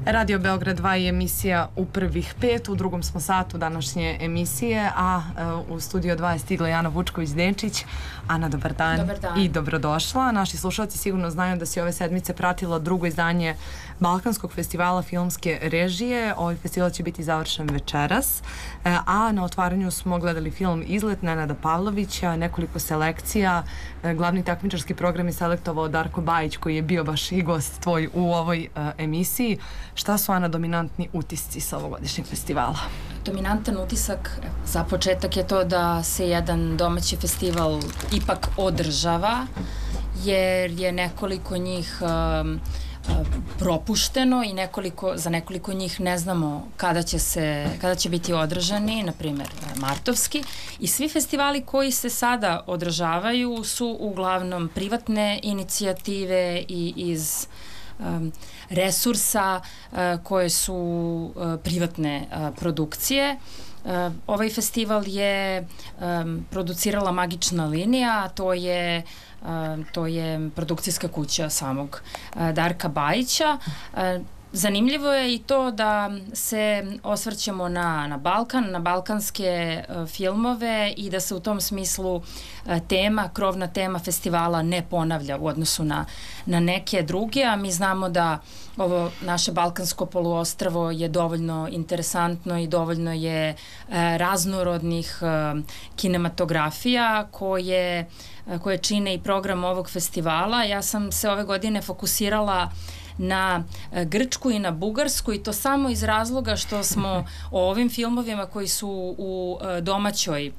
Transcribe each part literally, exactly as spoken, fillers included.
Radio Beograd dva je emisija u prvih pet, u drugom smo satu današnje emisije, a uh, u studio dva je stigla Jana Vučković-Denčić. Ana, dobar dan. Dobar dan. I dobrodošla. Naši slušalci sigurno znaju da si ove sedmice pratila drugo izdanje Balkanskog festivala filmske režije. Ovaj festival će biti završen večeras, a na otvaranju smo gledali film Izlet Nenada Pavlovića, nekoliko selekcija. Glavni takmičarski program je selektovao Darko Bajić, koji je bio baš i gost tvoj u ovoj uh, emisiji. Šta su, Ana, dominantni utisci sa ovogodišnjeg festivala? Dominantan utisak za početak je to da se jedan domaći festival ipak održava, jer je nekoliko njih um, propušteno i nekoliko, za nekoliko njih ne znamo kada će, se, kada će biti održani, na primjer martovski. I svi festivali koji se sada održavaju su uglavnom privatne inicijative i iz um, resursa uh, koje su uh, privatne uh, produkcije. Uh, ovaj festival je um, producirala Magična linija, a to je Uh, to je produkcijska kuća samog uh, Darka Bajića. Uh, zanimljivo je i to da se osvrćemo na, na Balkan, na balkanske uh, filmove i da se u tom smislu uh, tema, krovna tema festivala ne ponavlja u odnosu na, na neke druge, a mi znamo da ovo naše balkansko poluostrvo je dovoljno interesantno i dovoljno je uh, raznorodnih uh, kinematografija koje koje čine i program ovog festivala. Ja sam se ove godine fokusirala na Grčku i na Bugarsku i to samo iz razloga što smo o ovim filmovima koji su u domaćoj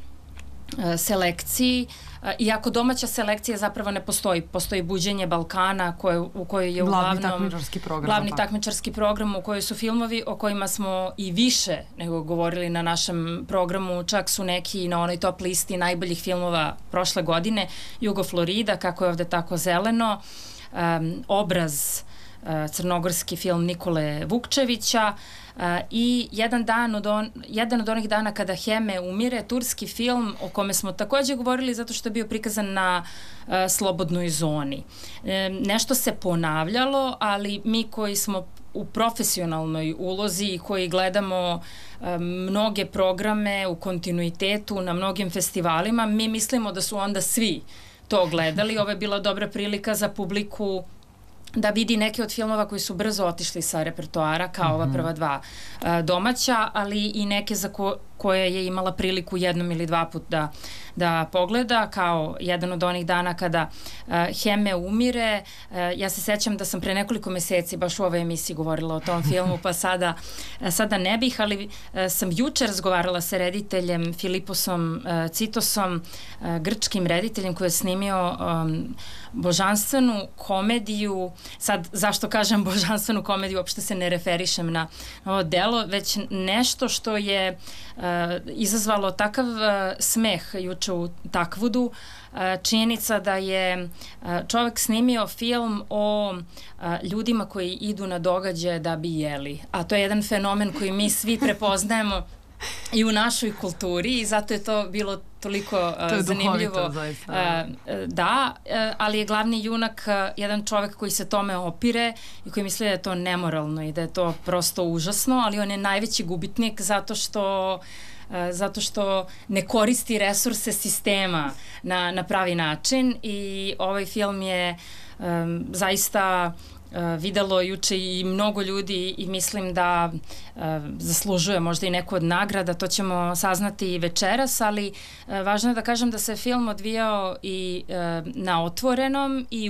selekciji, iako domaća selekcija zapravo ne postoji, postoji Buđenje Balkana koje, u kojoj je glavni uglavnom takmičarski program, glavni takmičarski program u kojoj su filmovi o kojima smo i više nego govorili na našem programu, čak su neki na onoj top listi najboljih filmova prošle godine, Jugo Florida, kako je ovde tako zeleno, um, Obraz, uh, crnogorski film Nikole Vukčevića, Uh, i jedan dan od on, jedan od onih dana kada Heme umire, turski film o kome smo takođe govorili zato što je bio prikazan na uh, Slobodnoj zoni. E, nešto se ponavljalo, ali mi koji smo u profesionalnoj ulozi i koji gledamo uh, mnoge programe u kontinuitetu na mnogim festivalima, mi mislimo da su onda svi to gledali. Ovo je bila dobra prilika za publiku da vidi neke od filmova koji su brzo otišli sa repertoara, kao mm-hmm. ova prva dva uh, domaća, ali i neke za ko, koje je imala priliku jednom ili dva put da, da pogleda, kao jedan od onih dana kada uh, Heme umire. Uh, ja se sećam da sam pre nekoliko meseci baš u ovoj emisiji govorila o tom filmu, pa sada, uh, sada ne bih, ali uh, sam juče razgovarala sa rediteljem Filiposom uh, Citosom, uh, grčkim rediteljem koji je snimio um, božanstvenu komediju. Sad, zašto kažem božanstvenu komediju, uopšte se ne referišem na ovo delo, već nešto što je uh, izazvalo takav uh, smeh juče u Takvudu, uh, činjenica da je uh, čovek snimio film o uh, ljudima koji idu na događaje da bi jeli. A to je jedan fenomen koji mi svi prepoznajemo i u našoj kulturi i zato je to bilo toliko uh, to zanimljivo. Zaista. Uh, da, uh, ali je glavni junak uh, jedan čovek koji se tome opire i koji misli da je to nemoralno i da je to prosto užasno, ali on je najveći gubitnik zato što uh, zato što ne koristi resurse sistema na, na pravi način i ovaj film je um, zaista Uh, videlo juče i mnogo ljudi i mislim da uh, zaslužuje možda i neku od nagrada, to ćemo saznati i večeras, ali uh, važno je da kažem da se film odvijao i uh, na otvorenom i